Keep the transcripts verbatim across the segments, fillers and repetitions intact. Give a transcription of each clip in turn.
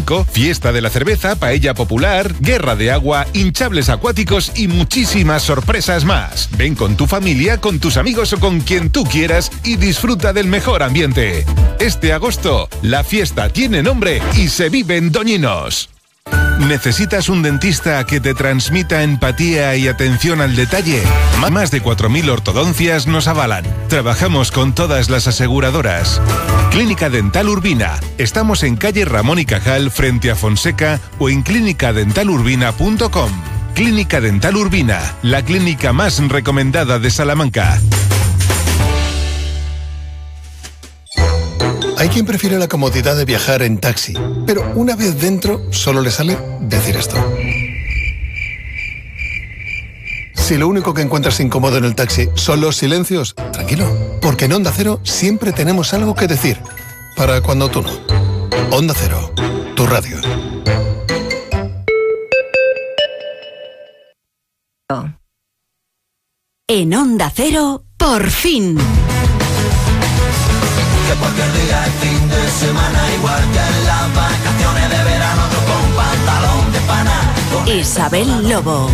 flamenco, fiesta de la cerveza, paella popular, guerra de agua, hinchables acuáticos y muchísimas sorpresas más. Ven con tu familia, con tus amigos o con quien tú quieras y disfruta del mejor ambiente. Este agosto, la fiesta tiene nombre y se vive en Doñinos. ¿Necesitas un dentista que te transmita empatía y atención al detalle? Más de cuatro mil ortodoncias nos avalan. Trabajamos con todas las aseguradoras. Clínica Dental Urbina. Estamos en calle Ramón y Cajal frente a Fonseca o en clínica dental urbina punto com. Clínica Dental Urbina, la clínica más recomendada de Salamanca. Hay quien prefiere la comodidad de viajar en taxi, pero una vez dentro solo le sale decir esto. Si lo único que encuentras incómodo en el taxi son los silencios, tranquilo, porque en Onda Cero siempre tenemos algo que decir, para cuando tú no. Onda Cero, tu radio. En Onda Cero, por fin. Que cualquier día es fin de semana, igual que en las vacaciones de verano, otro con pantalón de pana. Isabel Lobo.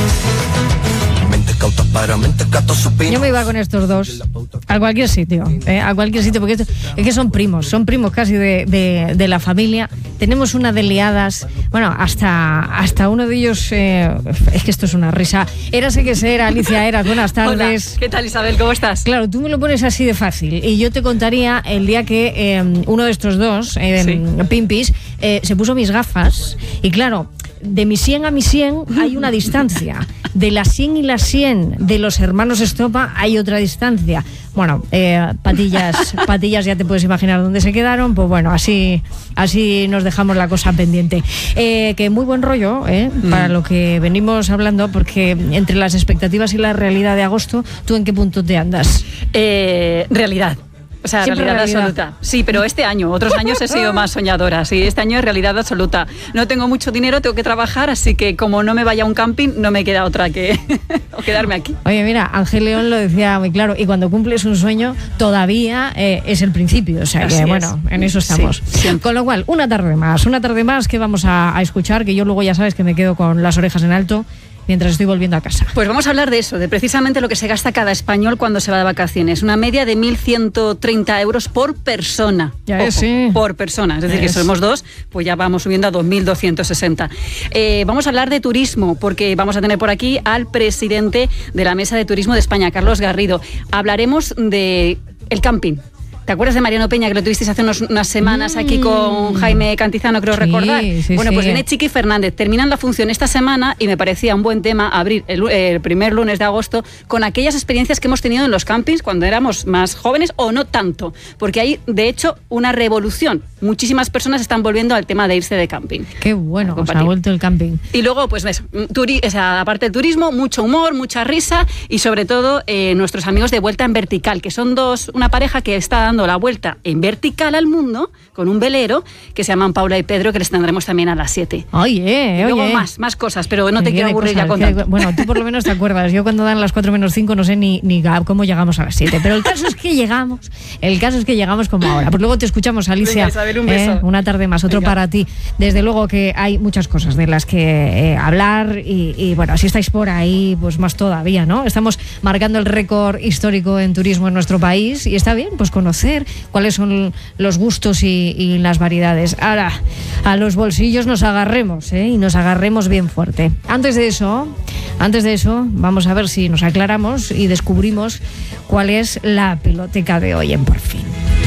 Yo me iba con estos dos a cualquier sitio, ¿eh? a cualquier sitio, porque esto, es que son primos, son primos casi de, de, de la familia. Tenemos una de liadas, bueno, hasta, hasta uno de ellos, eh, es que esto es una risa. Érase que ser, Alicia Eras, buenas tardes. Hola, ¿qué tal, Isabel? ¿Cómo estás? Claro, tú me lo pones así de fácil y yo te contaría el día que eh, uno de estos dos, eh, sí. Pimpis, eh, se puso mis gafas y claro, de mi cien a mi cien hay una distancia. De la cien y la cien de los hermanos Estopa hay otra distancia. Bueno, eh, patillas, patillas ya te puedes imaginar dónde se quedaron. Pues bueno, así, así nos dejamos la cosa pendiente. Eh, que muy buen rollo, ¿eh? Mm. Para lo que venimos hablando, porque entre las expectativas y la realidad de agosto, ¿tú en qué punto te andas? Eh, realidad. O sea, realidad, realidad absoluta. Sí, pero este año, otros años he sido más soñadora. Sí, este año es realidad absoluta. No tengo mucho dinero, tengo que trabajar, así que como no me vaya a un camping, no me queda otra que quedarme aquí. Oye, mira, Ángel León lo decía muy claro, y cuando cumples un sueño, todavía eh, es el principio. O sea, así que es. Bueno, en eso estamos. Sí, con lo cual, una tarde más, una tarde más que vamos a, a escuchar, que yo luego ya sabes que me quedo con las orejas en alto mientras estoy volviendo a casa. Pues vamos a hablar de eso, de precisamente lo que se gasta cada español cuando se va de vacaciones. Una media de mil ciento treinta euros por persona. Ya Ojo, es, sí. Por persona. Es decir, es. que somos dos, pues ya vamos subiendo a dos mil doscientos sesenta. Eh, vamos a hablar de turismo, porque vamos a tener por aquí al presidente de la Mesa de Turismo de España, Carlos Garrido. Hablaremos de el camping. ¿Te acuerdas de Mariano Peña, que lo tuvisteis hace unos, unas semanas mm. aquí con Jaime Cantizano, creo sí, recordar? Sí, bueno, sí. pues viene Chiqui Fernández, terminan la función esta semana y me parecía un buen tema abrir el, el primer lunes de agosto con aquellas experiencias que hemos tenido en los campings cuando éramos más jóvenes o no tanto, porque hay, de hecho, una revolución. Muchísimas personas están volviendo al tema de irse de camping. Qué bueno, o sea, ha vuelto el camping. Y luego, pues eso, turi- o sea, aparte del turismo, mucho humor, mucha risa y sobre todo eh, nuestros amigos de Vuelta en Vertical, que son dos, una pareja que está dando la vuelta en vertical al mundo con un velero que se llaman Paula y Pedro, que les tendremos también a las siete. Oye, y luego oye. más, más cosas, pero no te ¿Qué quiero aburrir cosas? ya con tanto. Bueno, tú por lo menos te acuerdas. Yo cuando dan las cuatro menos cinco no sé ni, ni cómo llegamos a las siete. Pero el caso es que llegamos. El caso es que llegamos como ahora. Pues luego te escuchamos, Alicia. Venga, Isabel, un beso. ¿eh? Una tarde más, otro Venga. para ti. Desde luego que hay muchas cosas de las que eh, hablar y, y bueno, si estáis por ahí, pues más todavía, ¿no? Estamos marcando el récord histórico en turismo en nuestro país y está bien, pues conocer cuáles son los gustos y, y las variedades. Ahora, a los bolsillos nos agarremos, ¿eh? Y nos agarremos bien fuerte. Antes de eso, antes de eso, vamos a ver si nos aclaramos y descubrimos cuál es la peloteca de hoy en Por Fin.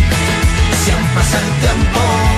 Siempre es el tiempo.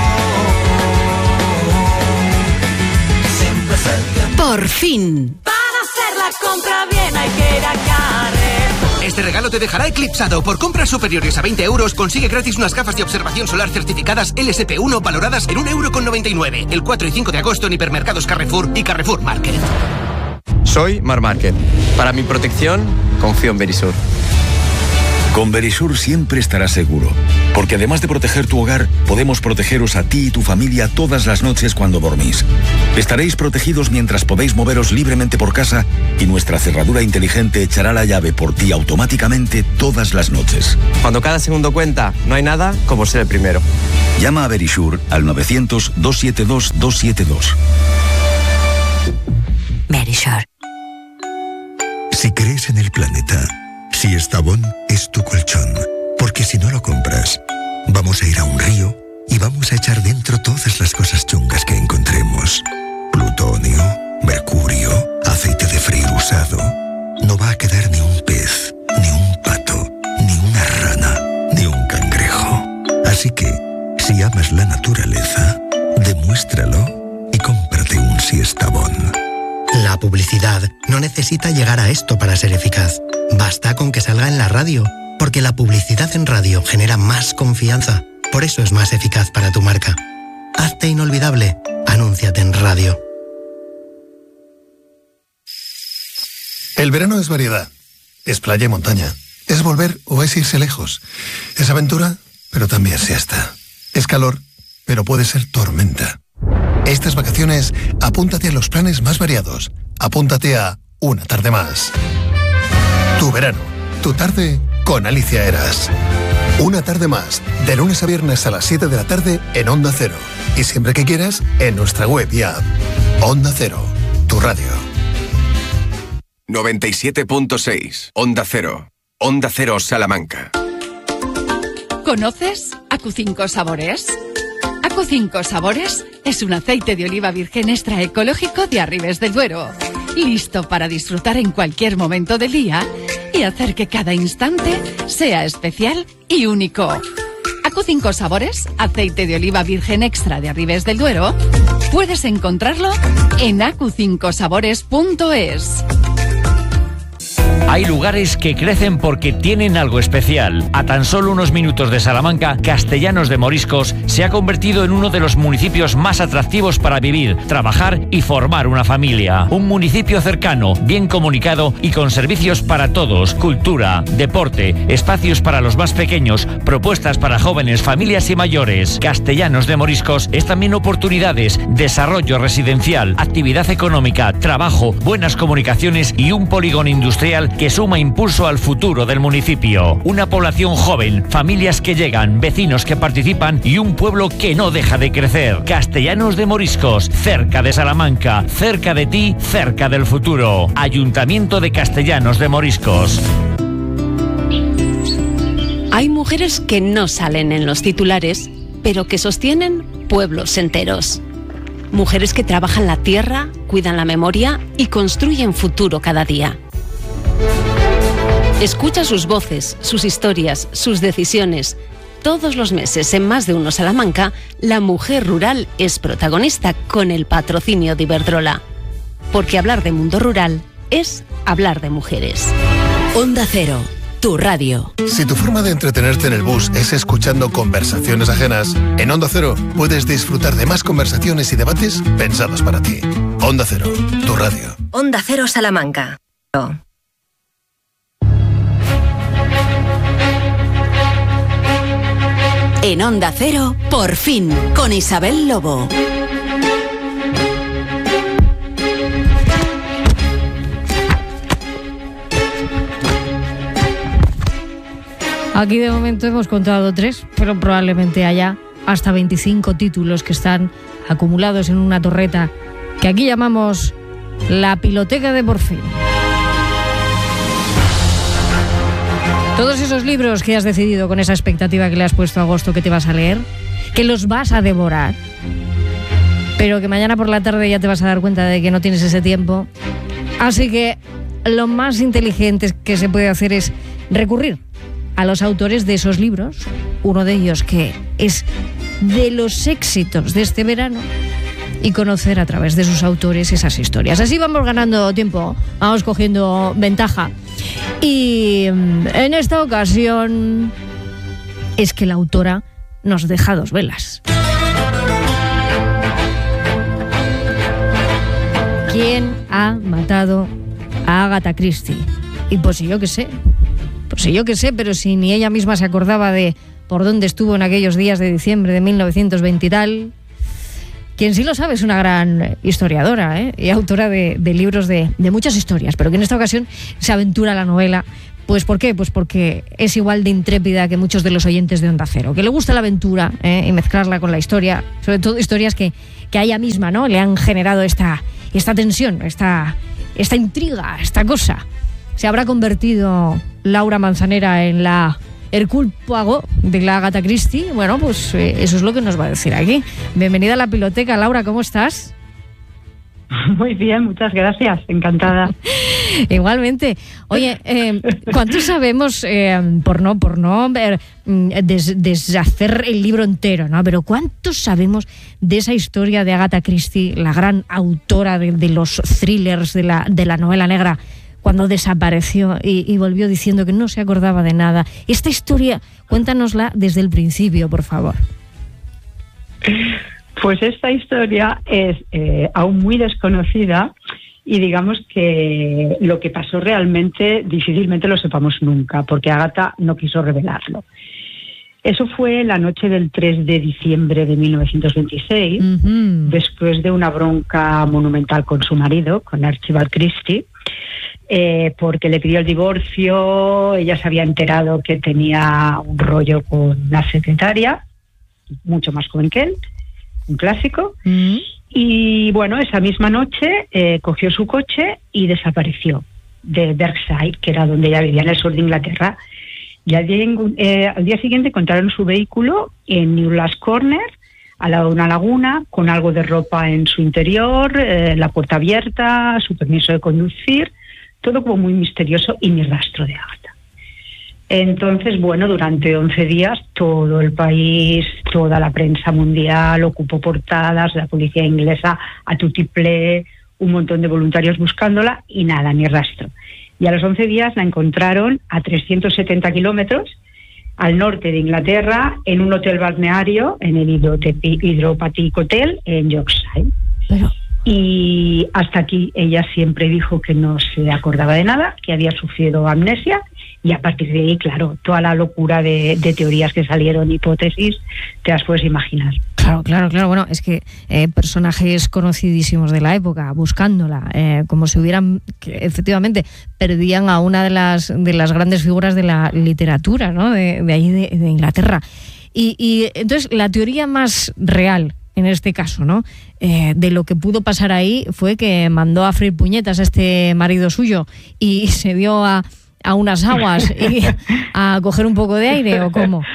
Siempre es el tiempo. Por Fin. Para hacer la compra bien hay que ir a Carrefour. Este regalo te dejará eclipsado. Por compras superiores a veinte euros consigue gratis unas gafas de observación solar certificadas L S P uno valoradas en un euro con noventa y nueve. El cuatro y cinco de agosto en hipermercados Carrefour y Carrefour Market. Soy Mar Márquez. Para mi protección, confío en Berisur. Con Verisur siempre estarás seguro, porque además de proteger tu hogar, podemos protegeros a ti y tu familia todas las noches cuando dormís. Estaréis protegidos mientras podéis moveros libremente por casa y nuestra cerradura inteligente echará la llave por ti automáticamente todas las noches. Cuando cada segundo cuenta, no hay nada como ser el primero. Llama a Verisur al novecientos, doscientos setenta y dos, doscientos setenta y dos. Verisur. Si crees en el planeta, si Estabón es tu colchón, porque si no lo compras, vamos a ir a un río y vamos a echar dentro todas las cosas chungas que encontremos. Plutonio, mercurio, aceite de freír usado. No va a quedar ni un pez, ni un pato, ni una rana, ni un cangrejo. Así que, si amas la naturaleza, demuéstralo y cómprate un Siestabón. La publicidad no necesita llegar a esto para ser eficaz. Basta con que salga en la radio, porque la publicidad en radio genera más confianza. Por eso es más eficaz para tu marca. Hazte inolvidable. Anúnciate en radio. El verano es variedad. Es playa y montaña. Es volver o es irse lejos. Es aventura, pero también siesta. Es calor, pero puede ser tormenta. Estas vacaciones, apúntate a los planes más variados. Apúntate a Una Tarde Más. Tu verano, tu tarde con Alicia Eras. Una Tarde Más, de lunes a viernes a las siete de la tarde en Onda Cero. Y siempre que quieras, en nuestra web y app. Onda Cero, tu radio. noventa y siete punto seis, Onda Cero. Onda Cero Salamanca. ¿Conoces Acu cinco Sabores? Acu cinco Sabores es un aceite de oliva virgen extra ecológico de Arribes del Duero, listo para disfrutar en cualquier momento del día y hacer que cada instante sea especial y único. Acu cinco Sabores, aceite de oliva virgen extra de Arribes del Duero, puedes encontrarlo en acu cinco sabores punto es. Hay lugares que crecen porque tienen algo especial. A tan solo unos minutos de Salamanca, Castellanos de Moriscos se ha convertido en uno de los municipios más atractivos para vivir, trabajar y formar una familia. Un municipio cercano, bien comunicado y con servicios para todos, cultura, deporte, espacios para los más pequeños, propuestas para jóvenes, familias y mayores. Castellanos de Moriscos es también oportunidades, desarrollo residencial, actividad económica, trabajo, buenas comunicaciones y un polígono industrial que suma impulso al futuro del municipio. Una población joven, familias que llegan, vecinos que participan y un pueblo que no deja de crecer. Castellanos de Moriscos, cerca de Salamanca, cerca de ti, cerca del futuro. Ayuntamiento de Castellanos de Moriscos. Hay mujeres que no salen en los titulares, pero que sostienen pueblos enteros. Mujeres que trabajan la tierra, cuidan la memoria y construyen futuro cada día. Escucha sus voces, sus historias, sus decisiones. Todos los meses en Más de Uno Salamanca, la mujer rural es protagonista con el patrocinio de Iberdrola. Porque hablar de mundo rural es hablar de mujeres. Onda Cero, tu radio. Si tu forma de entretenerte en el bus es escuchando conversaciones ajenas, en Onda Cero puedes disfrutar de más conversaciones y debates pensados para ti. Onda Cero, tu radio. Onda Cero Salamanca. En Onda Cero, por fin, con Isabel Lobo. Aquí de momento hemos contado tres, pero probablemente haya hasta veinticinco títulos que están acumulados en una torreta que aquí llamamos la Piloteca de Por Fin. Todos esos libros que has decidido con esa expectativa que le has puesto a agosto que te vas a leer, que los vas a devorar, pero que mañana por la tarde ya te vas a dar cuenta de que no tienes ese tiempo. Así que lo más inteligente que se puede hacer es recurrir a los autores de esos libros, uno de ellos que es de los éxitos de este verano, y conocer a través de sus autores esas historias. Así vamos ganando tiempo, vamos cogiendo ventaja. Y en esta ocasión es que la autora nos deja dos velas. ¿Quién ha matado a Agatha Christie? Y pues yo qué sé, pues sé yo qué sé, pero si ni ella misma se acordaba de por dónde estuvo en aquellos días de diciembre de mil novecientos veinte y tal. Quien sí lo sabe es una gran historiadora, ¿eh? Y autora de, de libros de, de muchas historias, pero que en esta ocasión se aventura a la novela. Pues ¿por qué? Pues porque es igual de intrépida que muchos de los oyentes de Onda Cero, que le gusta la aventura, ¿eh? Y mezclarla con la historia, sobre todo historias que, que a ella misma, ¿no?, le han generado esta, esta tensión, esta, esta intriga, esta cosa. Se habrá convertido Laura Manzanera en la Hercule Poirot de la Agatha Christie. Bueno, pues eh, eso es lo que nos va a decir aquí. Bienvenida a la Piloteca, Laura, ¿cómo estás? Muy bien, muchas gracias, encantada. Igualmente. Oye, eh, ¿cuánto sabemos, eh, por no, por no eh, des, deshacer el libro entero, ¿no? Pero cuánto sabemos de esa historia de Agatha Christie, la gran autora de, de los thrillers, de la, de la novela negra, cuando desapareció y, y volvió diciendo que no se acordaba de nada? Esta historia, cuéntanosla desde el principio, por favor. Pues esta historia es eh, aún muy desconocida y digamos que lo que pasó realmente difícilmente lo sepamos nunca, porque Agatha no quiso revelarlo. Eso fue la noche del tres de diciembre de mil novecientos veintiséis, uh-huh. después de una bronca monumental con su marido, con Archibald Christie, eh, porque le pidió el divorcio. Ella se había enterado que tenía un rollo con la secretaria, mucho más joven que él, un clásico, uh-huh. y bueno, esa misma noche eh, cogió su coche y desapareció de Berkshire, que era donde ella vivía, en el sur de Inglaterra. Y al día, eh, al día siguiente encontraron su vehículo en Newlands Corner, al lado de una laguna, con algo de ropa en su interior, eh, la puerta abierta, su permiso de conducir, todo como muy misterioso y ni rastro de Agatha. Entonces, bueno, durante once días todo el país, toda la prensa mundial ocupó portadas, la policía inglesa a tutiplé, un montón de voluntarios buscándola y nada, ni rastro. Y a los once días la encontraron a trescientos setenta kilómetros al norte de Inglaterra, en un hotel balneario, en el Hydropathic Hotel, en Yorkshire. Pero... Y hasta aquí ella siempre dijo que no se acordaba de nada, que había sufrido amnesia, y a partir de ahí, claro, toda la locura de, de teorías que salieron, hipótesis, te las puedes imaginar. Claro, claro, claro. Bueno, es que eh, personajes conocidísimos de la época buscándola, eh, como si hubieran, que efectivamente, perdían a una de las de las grandes figuras de la literatura, ¿no?, de, de ahí de, de Inglaterra. Y, y entonces la teoría más real en este caso, ¿no?, eh, de lo que pudo pasar ahí fue que mandó a freír puñetas a este marido suyo y se dio a, a unas aguas y a coger un poco de aire, ¿o cómo?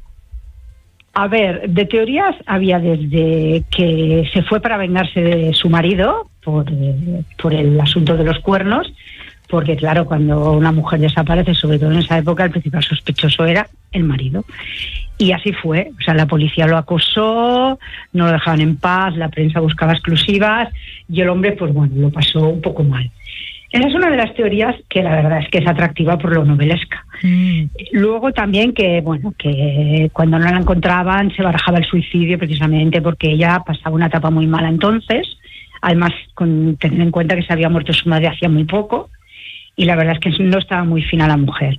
A ver, de teorías había desde que se fue para vengarse de su marido por, eh, por el asunto de los cuernos, porque claro, cuando una mujer desaparece, sobre todo en esa época, el principal sospechoso era el marido. Y así fue, o sea, la policía lo acosó, no lo dejaban en paz, la prensa buscaba exclusivas y el hombre, pues bueno, lo pasó un poco mal. Esa es una de las teorías que la verdad es que es atractiva por lo novelesca. Mm. Luego también que, bueno, que cuando no la encontraban se barajaba el suicidio, precisamente porque ella pasaba una etapa muy mala entonces, además con tener en cuenta que se había muerto su madre hacía muy poco, y la verdad es que no estaba muy fina la mujer.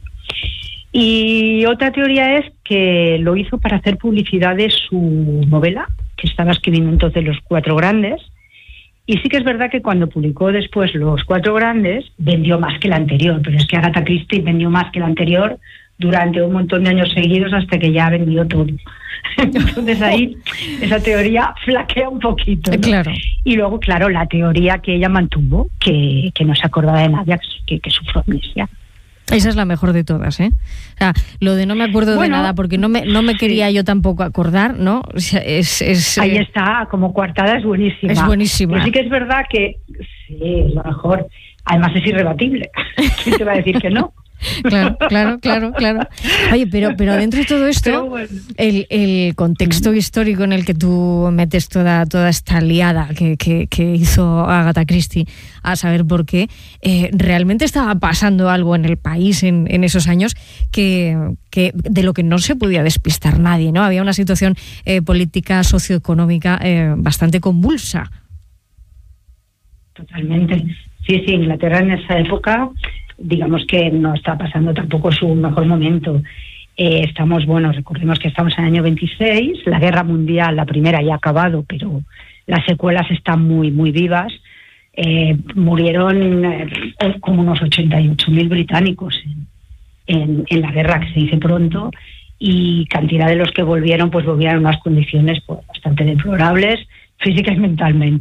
Y otra teoría es que lo hizo para hacer publicidad de su novela, que estaba escribiendo entonces Los Cuatro Grandes. Y sí que es verdad que cuando publicó después Los Cuatro Grandes, vendió más que la anterior, pero es que Agatha Christie vendió más que la anterior durante un montón de años seguidos hasta que ya ha vendido todo. Entonces ahí esa teoría flaquea un poquito, ¿no? Claro. Y luego, claro, la teoría que ella mantuvo, que, que no se acordaba de nadie, que, que sufrió amnesia. Esa es la mejor de todas, ¿eh? O sea, lo de no me acuerdo bueno, de nada porque no me no me quería sí. yo tampoco acordar, ¿no? O sea, es, es, Ahí eh, está, como coartada es buenísima. Es buenísima. Pero sí que es verdad que sí, es lo mejor. Además es irrebatible. ¿Quién te va a decir que no? Claro, claro, claro, claro. Oye, pero, pero dentro de todo esto, bueno. el, el contexto histórico en el que tú metes toda, toda esta liada que, que, que hizo Agatha Christie, a saber por qué, eh, realmente estaba pasando algo en el país en, en esos años que, que de lo que no se podía despistar nadie, ¿no? Había una situación eh, política, socioeconómica eh, bastante convulsa. Totalmente. Sí, sí, Inglaterra en esa época digamos que no está pasando tampoco su mejor momento. Eh, estamos, bueno, recordemos que estamos en el año veintiséis, la guerra mundial, la primera ya ha acabado, pero las secuelas están muy, muy vivas. Eh, murieron eh, como unos ochenta y ocho mil británicos en, en, en la guerra, que se dice pronto, y cantidad de los que volvieron, pues volvieron en unas condiciones pues, bastante deplorables, física y mentalmente.